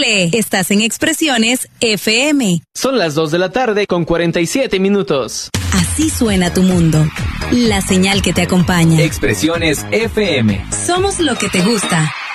Chile. Estás en Expresiones FM. Son las 2 de la tarde con 47 minutos. Así suena tu mundo. La señal que te acompaña. Expresiones FM. Somos lo que te gusta.